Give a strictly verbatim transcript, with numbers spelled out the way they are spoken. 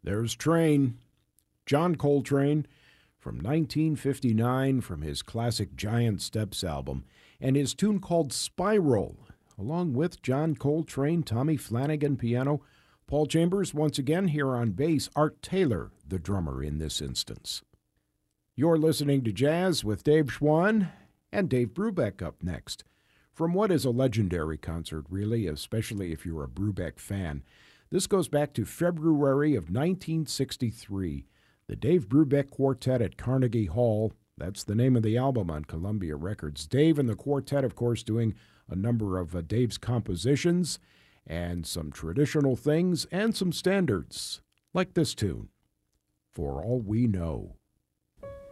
There's Train, John Coltrane, from nineteen fifty-nine from his classic Giant Steps album, and his tune called Spiral, along with John Coltrane, Tommy Flanagan piano, Paul Chambers once again here on bass, Art Taylor, the drummer in this instance. You're listening to Jazz with Dave Schwann, and Dave Brubeck up next. From what is a legendary concert, really, especially if you're a Brubeck fan. This goes back to February of nineteen sixty-three. The Dave Brubeck Quartet at Carnegie Hall. That's the name of the album on Columbia Records. Dave and the quartet, of course, doing a number of uh, Dave's compositions and some traditional things and some standards, like this tune, For All We Know.